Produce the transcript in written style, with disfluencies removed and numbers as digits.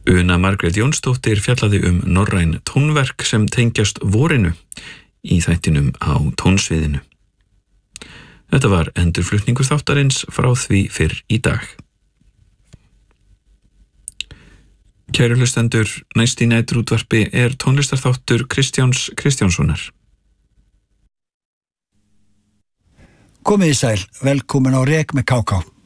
Una Margrét Jónsdóttir fjallaði norræn tónverk sem tengjast vorinu í þættinum á tónsviðinu. Þetta var endurflutningur þáttarins frá því fyrr í dag. Kæru hlustendur, næst í næturútvarpi tónlistarþáttur Kristjáns Kristjánssonar. Komið í sæl, velkomin á Rek með KK.